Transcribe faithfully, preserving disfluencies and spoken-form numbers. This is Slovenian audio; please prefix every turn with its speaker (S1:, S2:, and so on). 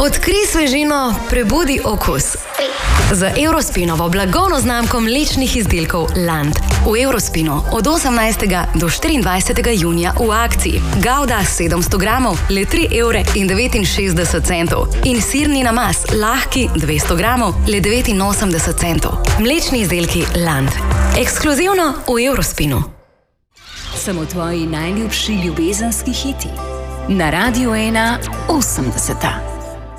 S1: Odkrij svežino, prebudi okus. Z Eurospinovo blagovno znamko mlečnih izdelkov Land. V Eurospinu od osemnajstega do štiriindvajsetega junija v akciji Gouda sedemsto gramov le tri evre in devetinšestdeset centov in sirni namaz lahki dvesto gramov le devetinosemdeset centov. Mlečni izdelki Land. Ekskluzivno v Eurospinu.
S2: Samo tvoji najljubši ljubezenski hiti. Na Radiu ena osemdeseta.